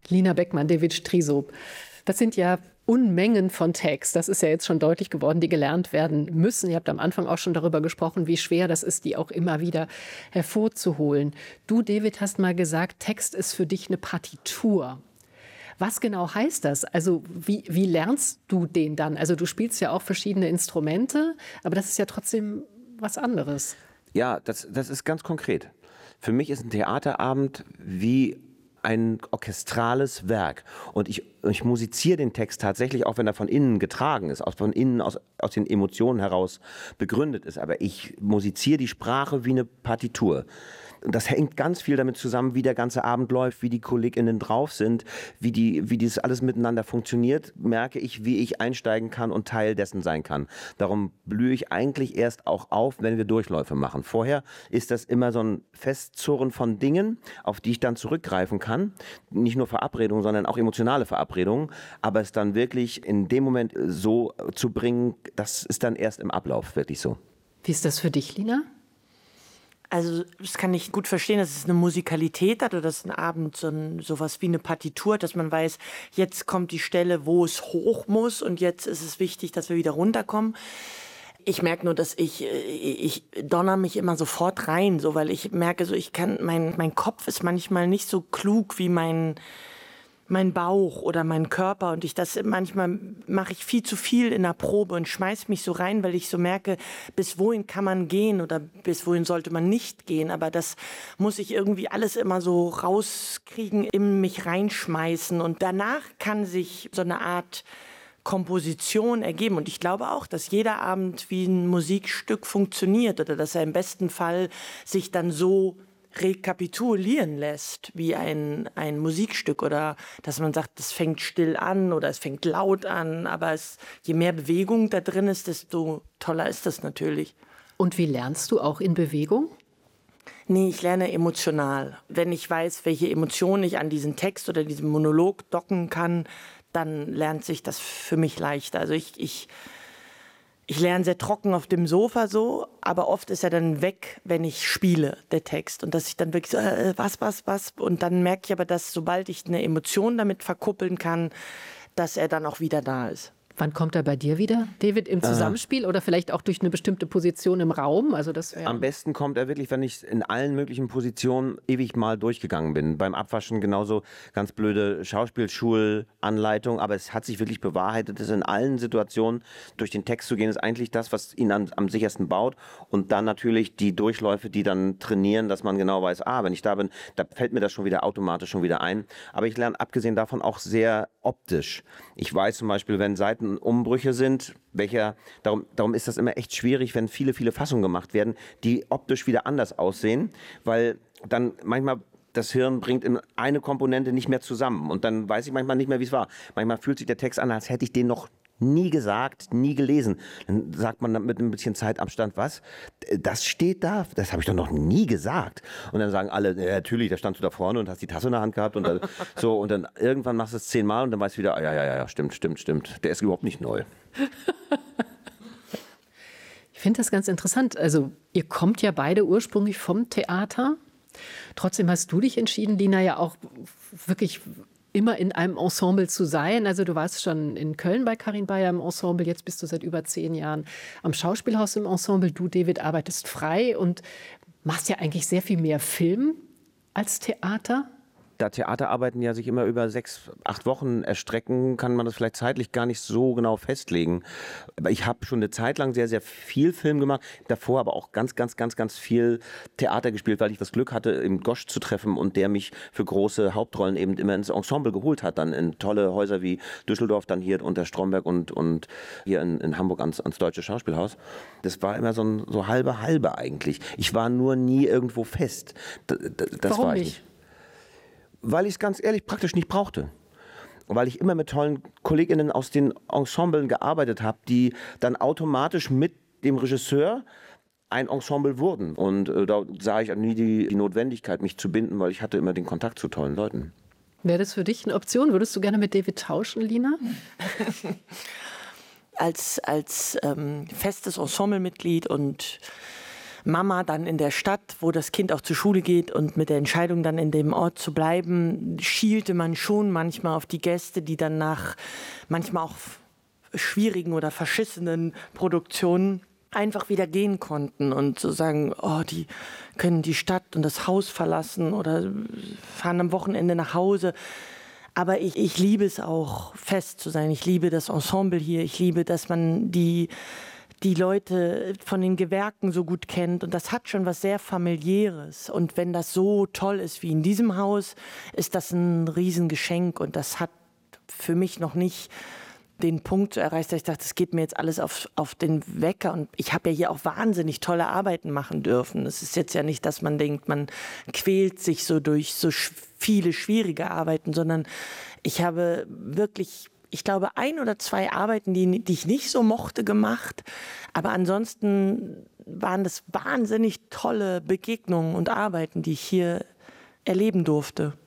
Lina Beckmann, David Strisow. Das sind ja Unmengen von Text. Das ist ja jetzt schon deutlich geworden, die gelernt werden müssen. Ihr habt am Anfang auch schon darüber gesprochen, wie schwer das ist, die auch immer wieder hervorzuholen. Du, David, hast mal gesagt, Text ist für dich eine Partitur. Was genau heißt das? Also wie lernst du den dann? Also du spielst ja auch verschiedene Instrumente, aber das ist ja trotzdem was anderes. Ja, das ist ganz konkret. Für mich ist ein Theaterabend wie ein orchestrales Werk. Und ich musiziere den Text tatsächlich, auch wenn er von innen getragen ist, von innen aus den Emotionen heraus begründet ist. Aber ich musiziere die Sprache wie eine Partitur. Und das hängt ganz viel damit zusammen, wie der ganze Abend läuft, wie die KollegInnen drauf sind, wie das alles miteinander funktioniert, merke ich, wie ich einsteigen kann und Teil dessen sein kann. Darum blühe ich eigentlich erst auch auf, wenn wir Durchläufe machen. Vorher ist das immer so ein Festzurren von Dingen, auf die ich dann zurückgreifen kann. Nicht nur Verabredungen, sondern auch emotionale Verabredungen. Aber es dann wirklich in dem Moment so zu bringen, das ist dann erst im Ablauf wirklich so. Wie ist das für dich, Lina? Also das kann ich gut verstehen, dass es eine Musikalität hat oder dass ein Abend sowas wie eine Partitur hat, dass man weiß, jetzt kommt die Stelle, wo es hoch muss und jetzt ist es wichtig, dass wir wieder runterkommen. Ich merke nur, dass ich donner mich immer sofort rein, so, weil ich merke, so mein Kopf ist manchmal nicht so klug wie mein Bauch oder mein Körper und manchmal mache ich viel zu viel in der Probe und schmeiß mich so rein, weil ich so merke, bis wohin kann man gehen oder bis wohin sollte man nicht gehen, aber das muss ich irgendwie alles immer so rauskriegen, in mich reinschmeißen und danach kann sich so eine Art Komposition ergeben und ich glaube auch, dass jeder Abend wie ein Musikstück funktioniert oder dass er im besten Fall sich dann so rekapitulieren lässt wie ein Musikstück oder dass man sagt, das fängt still an oder es fängt laut an, aber je mehr Bewegung da drin ist, desto toller ist das natürlich. Und wie lernst du auch in Bewegung? Nee, ich lerne emotional. Wenn ich weiß, welche Emotionen ich an diesen Text oder diesen Monolog docken kann, dann lernt sich das für mich leichter. Also ich lerne sehr trocken auf dem Sofa so, aber oft ist er dann weg, wenn ich spiele, der Text. Und dass ich dann wirklich so, was. Und dann merke ich aber, dass sobald ich eine Emotion damit verkuppeln kann, dass er dann auch wieder da ist. Wann kommt er bei dir wieder, David, im Zusammenspiel oder vielleicht auch durch eine bestimmte Position im Raum? Also das Am besten kommt er wirklich, wenn ich in allen möglichen Positionen ewig mal durchgegangen bin. Beim Abwaschen genauso ganz blöde Schauspielschulanleitung, aber es hat sich wirklich bewahrheitet, dass in allen Situationen durch den Text zu gehen, ist eigentlich das, was ihn am sichersten baut. Und dann natürlich die Durchläufe, die dann trainieren, dass man genau weiß, wenn ich da bin, da fällt mir das schon wieder automatisch schon wieder ein. Aber ich lerne abgesehen davon auch sehr optisch. Ich weiß zum Beispiel, wenn Seitenumbrüche sind, darum ist das immer echt schwierig, wenn viele Fassungen gemacht werden, die optisch wieder anders aussehen, weil dann manchmal das Hirn bringt in eine Komponente nicht mehr zusammen und dann weiß ich manchmal nicht mehr, wie es war. Manchmal fühlt sich der Text an, als hätte ich den noch nie gesagt, nie gelesen. Dann sagt man mit ein bisschen Zeitabstand, was? Das steht da, das habe ich doch noch nie gesagt. Und dann sagen alle, ja, natürlich, da standst du da vorne und hast die Tasse in der Hand gehabt und dann, so und dann irgendwann machst du es 10-mal und dann weißt du wieder, ja, stimmt. Der ist überhaupt nicht neu. Ich finde das ganz interessant. Also ihr kommt ja beide ursprünglich vom Theater. Trotzdem hast du dich entschieden, Lina, ja auch wirklich immer in einem Ensemble zu sein. Also du warst schon in Köln bei Karin Bayer im Ensemble, jetzt bist du seit über 10 Jahren am Schauspielhaus im Ensemble. Du, David, arbeitest frei und machst ja eigentlich sehr viel mehr Film als Theater. Da Theaterarbeiten ja sich immer über 6-8 Wochen erstrecken, kann man das vielleicht zeitlich gar nicht so genau festlegen. Aber ich habe schon eine Zeit lang sehr, sehr viel Film gemacht, davor aber auch ganz viel Theater gespielt, weil ich das Glück hatte, eben Gosch zu treffen und der mich für große Hauptrollen eben immer ins Ensemble geholt hat, dann in tolle Häuser wie Düsseldorf, dann hier unter Stromberg und hier in Hamburg ans Deutsche Schauspielhaus. Das war immer so halbe eigentlich. Ich war nur nie irgendwo fest. Warum war ich nicht? Weil ich es ganz ehrlich praktisch nicht brauchte. Weil ich immer mit tollen KollegInnen aus den Ensemblen gearbeitet habe, die dann automatisch mit dem Regisseur ein Ensemble wurden. Und da sah ich nie die Notwendigkeit, mich zu binden, weil ich hatte immer den Kontakt zu tollen Leuten. Wäre das für dich eine Option? Würdest du gerne mit David tauschen, Lina? Als festes Ensemblemitglied und Mama dann in der Stadt, wo das Kind auch zur Schule geht und mit der Entscheidung dann in dem Ort zu bleiben, schielte man schon manchmal auf die Gäste, die dann nach manchmal auch schwierigen oder verschissenen Produktionen einfach wieder gehen konnten und so sagen, oh, die können die Stadt und das Haus verlassen oder fahren am Wochenende nach Hause. Aber ich liebe es auch, fest zu sein. Ich liebe das Ensemble hier. Ich liebe, dass man die Leute von den Gewerken so gut kennt. Und das hat schon was sehr Familiäres. Und wenn das so toll ist wie in diesem Haus, ist das ein Riesengeschenk. Und das hat für mich noch nicht den Punkt erreicht, dass ich dachte, das geht mir jetzt alles auf den Wecker. Und ich habe ja hier auch wahnsinnig tolle Arbeiten machen dürfen. Es ist jetzt ja nicht, dass man denkt, man quält sich so durch so viele schwierige Arbeiten, sondern ich habe wirklich, ich glaube, 1 oder 2 Arbeiten, die ich nicht so mochte, gemacht. Aber ansonsten waren das wahnsinnig tolle Begegnungen und Arbeiten, die ich hier erleben durfte.